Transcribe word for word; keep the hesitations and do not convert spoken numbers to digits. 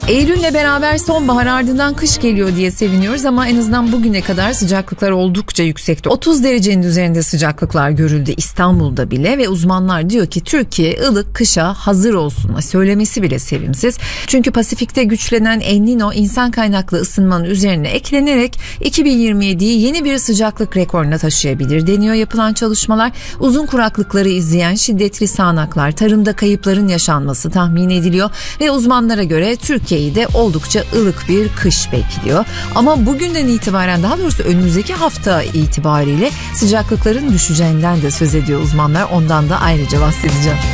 Eylül'le beraber sonbahar, ardından kış geliyor diye seviniyoruz ama en azından bugüne kadar sıcaklıklar oldukça yüksekti. otuz derecenin üzerinde sıcaklıklar görüldü İstanbul'da bile ve uzmanlar diyor ki Türkiye ılık kışa hazır olsun. Söylemesi bile sevimsiz. Çünkü Pasifik'te güçlenen El Niño insan kaynaklı ısınmanın üzerine eklenerek iki bin yirmi yediyi yeni bir sıcaklık rekoruna taşıyabilir deniyor yapılan çalışmalar. Uzun kuraklıkları izleyen şiddetli sağanaklar, tarımda kayıpların yaşanması tahmin ediliyor ve uzmanlara göre Türkiye'yi de oldukça ılık bir kış bekliyor. Ama bugünden itibaren, daha doğrusu önümüzdeki hafta itibariyle sıcaklıkların düşeceğinden de söz ediyor uzmanlar. Ondan da ayrıca bahsedeceğim.